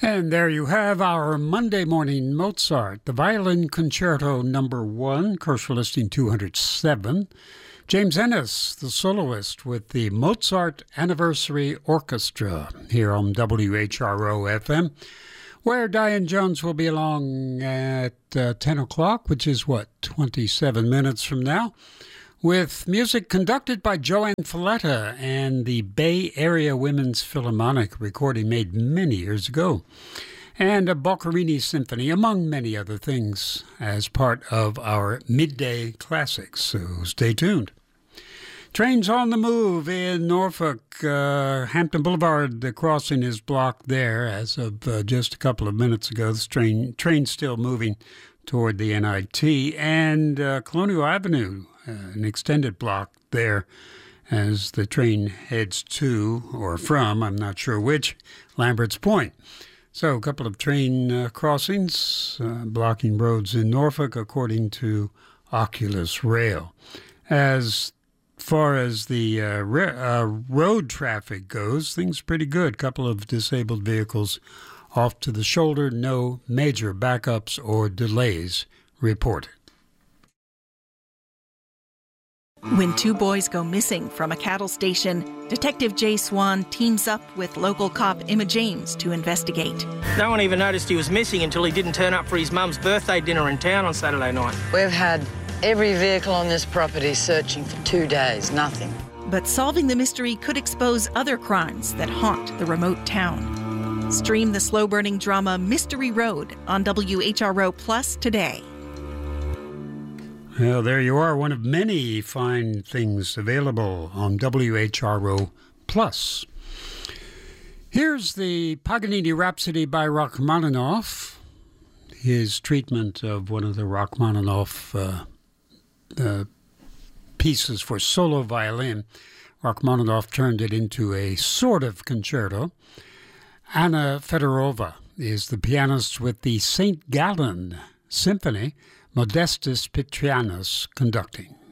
And there you have our Monday morning Mozart, the Violin Concerto Number 1, Koeshler listing 207. James Ennis, the soloist, with the Mozart Anniversary Orchestra here on WHRO-FM, where Diane Jones will be along at 10 o'clock, which is, 27 minutes from now, with music conducted by Joanne Falletta and the Bay Area Women's Philharmonic, recording made many years ago, and a Boccherini Symphony, among many other things, as part of our Midday Classics, so stay tuned. Trains on the move in Norfolk. Hampton Boulevard, the crossing is blocked there as of just a couple of minutes ago. The train's still moving toward the NIT, and Colonial Avenue, an extended block there as the train heads to, or from, I'm not sure which, Lambert's Point. So a couple of train crossings blocking roads in Norfolk, according to Oculus Rail. As far as the road traffic goes, things are pretty good. Couple of disabled vehicles off to the shoulder. No major backups or delays reported. When two boys go missing from a cattle station, Detective Jay Swan teams up with local cop Emma James to investigate. No one even noticed he was missing until he didn't turn up for his mum's birthday dinner in town on Saturday night. We've had every vehicle on this property searching for 2 days, nothing. But solving the mystery could expose other crimes that haunt the remote town. Stream the slow-burning drama Mystery Road on WHRO Plus today. Well, there you are, one of many fine things available on WHRO Plus. Here's the Paganini Rhapsody by Rachmaninoff, his treatment of one of the Rachmaninoff pieces for solo violin. Rachmaninoff turned it into a sort of concerto. Anna Fedorova is the pianist with the St. Gallen Symphony, Modestus Petrianus conducting.